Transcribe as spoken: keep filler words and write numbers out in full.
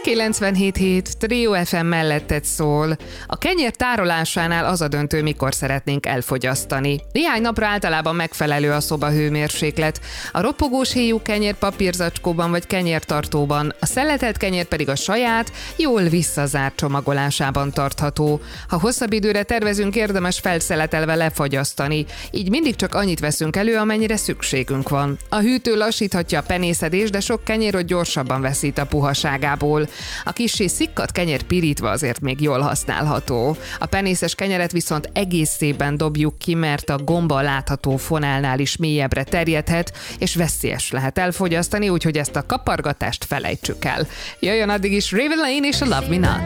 kilencvenhét hét Trio ef em melletted szól. A kenyér tárolásánál az a döntő, mikor szeretnénk elfogyasztani. Néhány napra általában megfelelő a szoba hőmérséklet. A ropogós héjú kenyér papírzacskóban vagy kenyértartóban, a szeletelt kenyér pedig a saját, jól visszazárt csomagolásában tartható. Ha hosszabb időre tervezünk, érdemes felszeletelve lefagyasztani, így mindig csak annyit veszünk elő, amennyire szükségünk van. A hűtő lassíthatja a penészedést, de sok kenyér gyorsabban veszít a puhaságából. A kissé szikkadt kenyér pirítva azért még jól használható. A penészes kenyeret viszont egészében dobjuk ki, mert a gomba látható fonálnál is mélyebbre terjedhet, és veszélyes lehet elfogyasztani, úgyhogy ezt a kapargatást felejtsük el. Jöjjön addig is Raven Lane és a Love Me Not.